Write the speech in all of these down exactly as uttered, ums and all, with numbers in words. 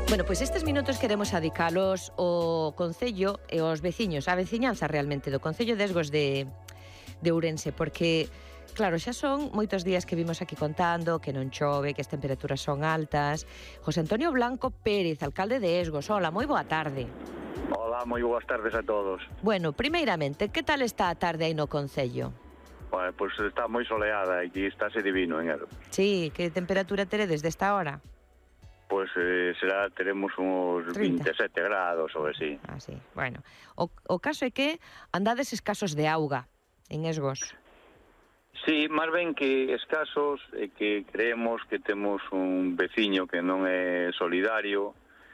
Bueno, pois estes minutos queremos adicalos ao Concello e aos veciños, a veciñanza realmente do Concello de Esgos de, de Ourense, porque, claro, xa son moitos días que vimos aquí contando que non chove, que as temperaturas son altas. José Antonio Blanco Pérez, alcalde de Esgos, hola, moi boa tarde. Hola, moi boas tardes a todos. Bueno, primeiramente, que tal está a tarde aí no Concello? Bueno, pois pues está moi soleada e aquí estáse divino en Esgos. Sí, que temperatura teredes desta hora? Pois pues, eh, será, teremos uns trinta. vinte e sete grados ou así. Ah, sí, bueno. O, o caso é que andades escasos de auga en Esgos. Sí, máis ben que escasos e que creemos que temos un veciño que non é solidario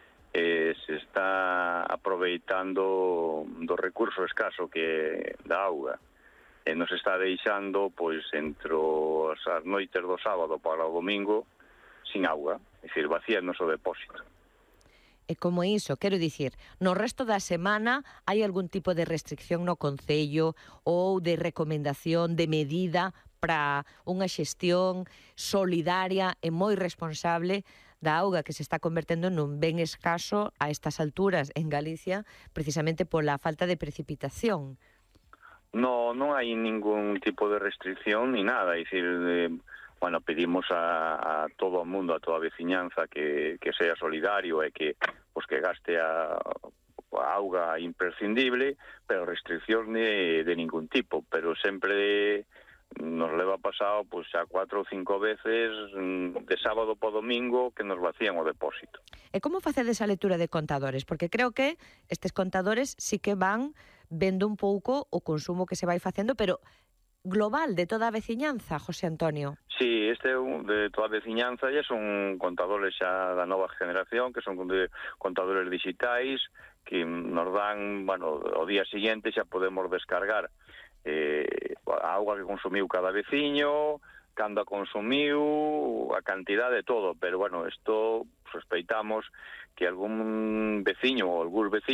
e se está aproveitando do recurso escaso que da auga e nos está deixando pois entre as noites do sábado para o domingo sin auga, é dicir, vacíanos o depósito. E como iso, quero dicir, no resto da semana hai algún tipo de restricción no Concello ou de recomendación, de medida para unha xestión solidaria e moi responsable da auga que se está convertendo nun ben escaso a estas alturas en Galicia, precisamente pola falta de precipitación? No, non hai ningún tipo de restricción ni nada, é dicir, eh, bueno, pedimos a, a todo o mundo, a toda a veciñanza que, que sea solidario e que pues, que gaste a, a auga imprescindible, pero restriccións de, de ningún tipo, pero sempre nos leva pasado pues, xa cuatro ou cinco veces de sábado po domingo que nos vacían o depósito. E como facedes a lectura de contadores? Porque creo que estes contadores sí que van vendo un pouco o consumo que se vai facendo, pero global de toda a veciñanza, José Antonio. Sí, este de toda a veciñanza ya son contadores xa da nova generación, que son contadores digitais, que nos dan, bueno, o día siguiente xa podemos descargar eh, a auga que consumiu cada veciño, cando a consumiu, a cantidad de todo, pero bueno, isto sospeitamos que algún veciño ou algúns veciños